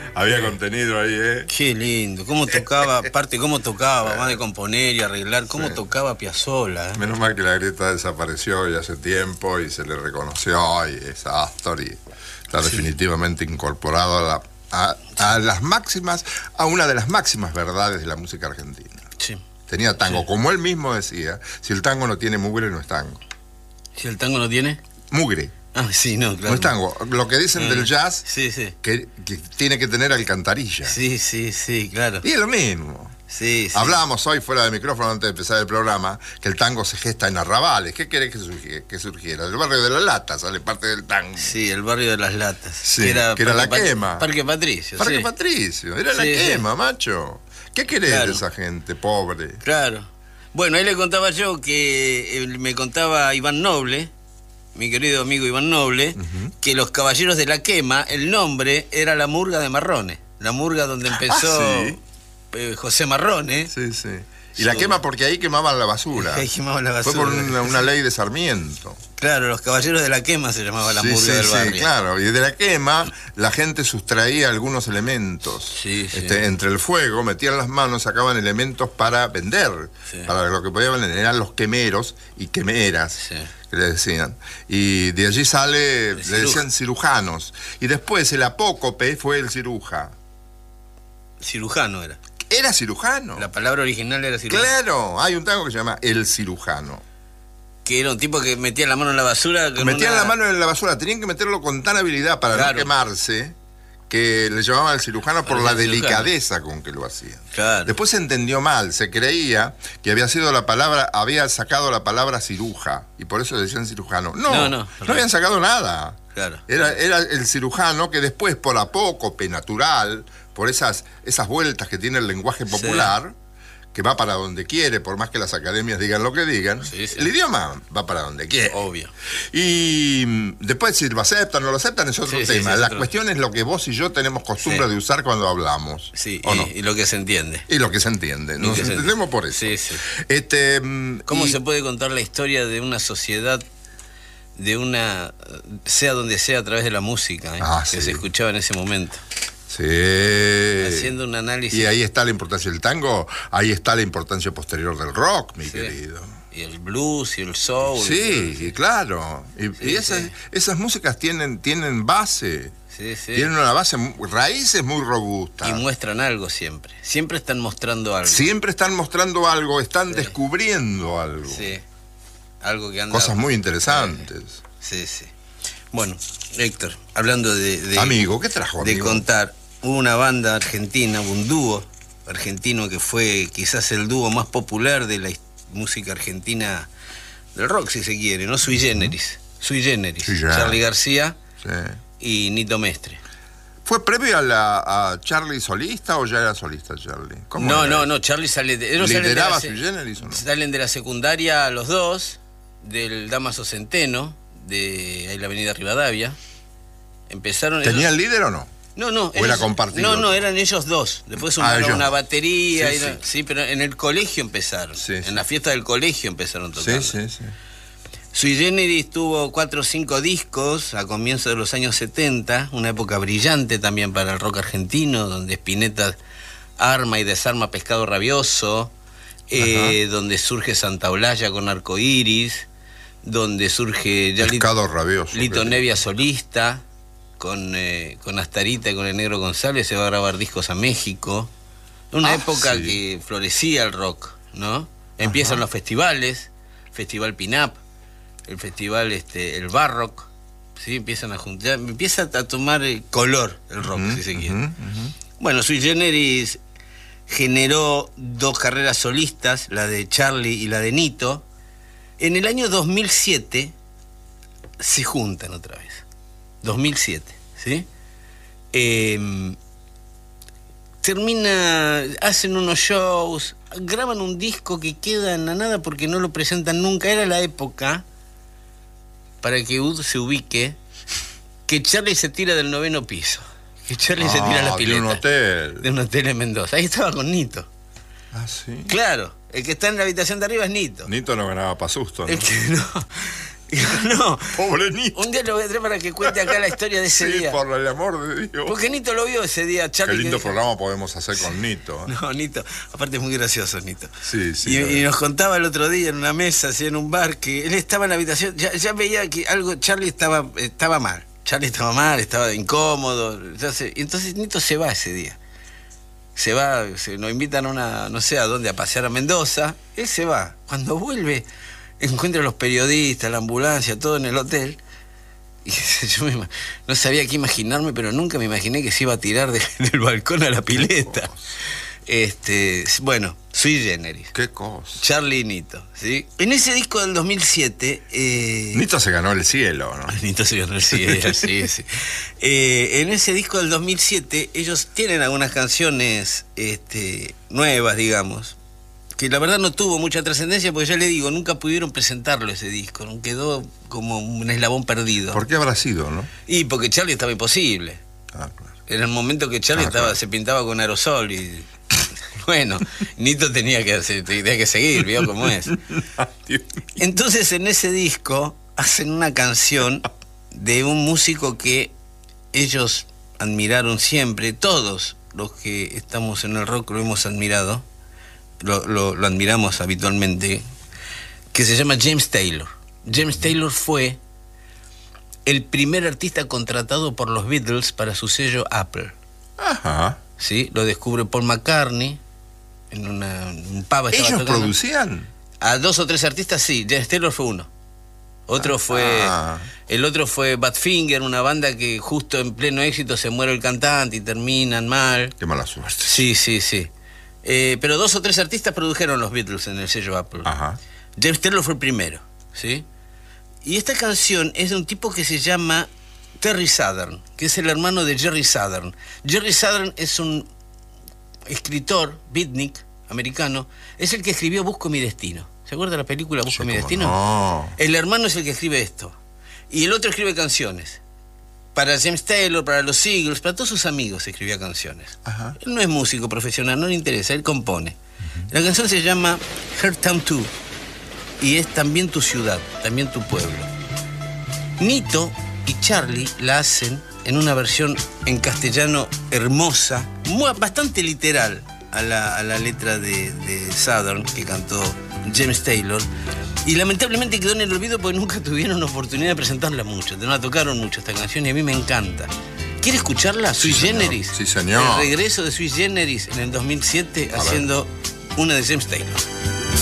Había contenido ahí, ¿eh? Qué lindo. Cómo tocaba, aparte cómo tocaba, más de componer y arreglar, cómo tocaba Piazzolla, ¿eh? Menos mal que la grieta desapareció ya hace tiempo y se le reconoció y es Astor y está definitivamente incorporado a las máximas, a una de las máximas verdades de la música argentina. Sí. Tenía tango, como él mismo decía, si el tango no tiene mugre no es tango. ¿Si el tango no tiene? Mugre. Ah, sí, no, claro. No es tango. Lo que dicen del jazz, sí, sí. Que tiene que tener alcantarilla. Sí, sí, sí, claro. Y es lo mismo. Sí, sí. Hablábamos hoy fuera de micrófono antes de empezar el programa que el tango se gesta en arrabales. ¿Qué querés que surgiera? Del barrio de la Lata sale parte del tango. Sí, el barrio de las latas. Sí, que era la quema. Parque Patricio. Parque sí. Patricio, era la quema, macho. ¿Qué querés de esa gente pobre? Claro. Bueno, ahí le contaba yo que me contaba Iván Noble, mi querido amigo Iván Noble, que los Caballeros de la Quema, el nombre era la murga de Marrone. La murga donde empezó José Marrone. Sí, sí. Y la quema porque ahí quemaban la basura. Ahí quemaban la basura. Fue por una ley de Sarmiento. Claro, los Caballeros de la Quema se llamaba la murga del barrio. Sí, claro. Y de la quema la gente sustraía algunos elementos. Entre el fuego, metían las manos, sacaban elementos para vender. Sí. Para lo que podían vender. Eran los quemeros y quemeras. Sí. Que le decían. Y de allí le decían cirujanos. Y después el apócope fue el ciruja. Cirujano era. Era cirujano. La palabra original era cirujano. Claro, hay un tango que se llama El Cirujano. Que era un tipo que metía la mano en la basura. Metían la mano en la basura, tenían que meterlo con tan habilidad para no quemarse, que le llamaban al cirujano por la delicadeza con que lo hacían. Claro. Después se entendió mal, se creía que había sacado la palabra ciruja, y por eso decían cirujano. No habían sacado nada. Claro. Era el cirujano que después, por apócope natural, por esas vueltas que tiene el lenguaje popular, que va para donde quiere, por más que las academias digan lo que digan, el idioma va para donde quiere. Obvio. Y después si lo aceptan o no lo aceptan es otro tema. La cuestión es lo que vos y yo tenemos costumbre de usar cuando hablamos. Sí, ¿o no? Y lo que se entiende. Y lo que se entiende. Nos entendemos por eso. Sí, sí. ¿Cómo se puede contar la historia de una sociedad, sea donde sea, a través de la música, que se escuchaba en ese momento? Sí. Haciendo un análisis. Y ahí está la importancia del tango, ahí está la importancia posterior del rock, mi querido. Y el blues y el soul. Sí, claro. Y esas músicas tienen base. Sí, sí. Tienen una base, raíces muy robustas. Y muestran algo siempre. Siempre están mostrando algo. Siempre están mostrando algo, están descubriendo algo. Sí. Algo que anda. Cosas muy interesantes. Sí, sí. Bueno, Héctor, hablando de amigo, ¿qué trajo, amigo? De contar, hubo una banda argentina, un dúo argentino que fue quizás el dúo más popular de la música argentina, del rock si se quiere, ¿no? Sui Generis. Charly García y Nito Mestre. ¿Fue previo a Charly solista o ya era solista Charly? No, Charly sale de... ¿Lideraba Sui Generis o no? Salen de la secundaria los dos, del Damaso Centeno, de ahí la avenida Rivadavia. Empezaron. ¿Tenían líder o no? No. ¿O era compartido? No, eran ellos dos. Después sumaron una batería. Sí, pero en el colegio empezaron. En la fiesta del colegio empezaron tocando. Sí. Sui Generis tuvo 4 o 5 discos a comienzos de los años 70, una época brillante también para el rock argentino, donde Spinetta arma y desarma Pescado Rabioso, donde surge Santa Olalla con Arcoiris, donde surge ya Pescado Rabioso, Lito Nevia solista, con Astarita y con el Negro González, se va a grabar discos a México. Una época que florecía el rock, ¿no? Empiezan los festivales, Festival Pin-Up, el festival el Barrock, ¿sí? Empiezan a juntar, empieza a tomar color el rock, si se quiere. Bueno, Sui Generis generó 2 carreras solistas, la de Charly y la de Nito. En el año 2007 se juntan otra vez. 2007, ¿sí? Hacen unos shows, graban un disco que queda en la nada porque no lo presentan nunca. Era la época, para que Ud se ubique, que Charly se tira del 9º piso. Que Charly se tira a la pileta. De un hotel. De un hotel en Mendoza. Ahí estaba con Nito. Ah, sí. Claro, el que está en la habitación de arriba es Nito. Nito no ganaba pa' susto, ¿no? No. Pobre Nito. Un día lo voy a traer para que cuente acá la historia de ese día. Por el amor de Dios. Porque Nito lo vio ese día, Charlie. Qué lindo programa podemos hacer con Nito. No, Nito. Aparte es muy gracioso, Nito. Sí, sí. Y nos contaba el otro día en una mesa, así en un bar, que él estaba en la habitación, ya veía que algo, Charlie estaba mal. Charlie estaba mal, estaba incómodo. Y entonces Nito se va ese día. Se va, nos invitan a no sé a dónde, a pasear a Mendoza. Él se va. Cuando vuelve, encuentra a los periodistas, la ambulancia, todo en el hotel. Y yo no sabía qué imaginarme, pero nunca me imaginé que se iba a tirar del balcón a la pileta. Bueno, sui generis. Qué cosa. Charlie y Nito, ¿sí? En ese disco del 2007... Nito se ganó el cielo, ¿no? Nito se ganó el cielo, sí, sí. En ese disco del 2007, ellos tienen algunas canciones nuevas, digamos, que la verdad no tuvo mucha trascendencia, porque ya le digo, nunca pudieron presentarlo ese disco, ¿no? Quedó como un eslabón perdido. ¿Por qué habrá sido, no? Y porque Charlie estaba imposible. Ah, claro. Era el momento que Charlie se pintaba con aerosol y... Bueno, Nito tenía que seguir, vio cómo es. Entonces en ese disco hacen una canción de un músico que ellos admiraron siempre, todos los que estamos en el rock lo hemos admirado, lo admiramos habitualmente, que se llama James Taylor. James Taylor fue el primer artista contratado por los Beatles para su sello Apple. Ajá. ¿Sí? Lo descubre Paul McCartney en un pub. ¿Ellos producían? A 2 o 3 artistas, sí. James Taylor fue uno. El otro fue Badfinger, una banda que justo en pleno éxito se muere el cantante y terminan mal. Qué mala suerte. Sí. Pero 2 o 3 artistas produjeron los Beatles en el sello Apple. Ajá. James Taylor fue el primero, ¿sí? Y esta canción es de un tipo que se llama Terry Southern, que es el hermano de Jerry Southern. Jerry Southern es un escritor, beatnik, americano, es el que escribió Busco mi destino. ¿Se acuerda de la película Busco mi destino? No. El hermano es el que escribe esto. Y el otro escribe canciones. Para James Taylor, para los Eagles, para todos sus amigos escribía canciones. Ajá. Él no es músico profesional, no le interesa, él compone. La canción se llama Heartown 2 y es también tu ciudad, también tu pueblo. Nito y Charlie la hacen en una versión en castellano hermosa, bastante literal a la letra de Southern que cantó James Taylor, y lamentablemente quedó en el olvido porque nunca tuvieron oportunidad de presentarla mucho, no la tocaron mucho esta canción y a mí me encanta. ¿Quiere escucharla? Sui Generis. Sí, señor. El regreso de Sui Generis en el 2007 haciendo una de James Taylor.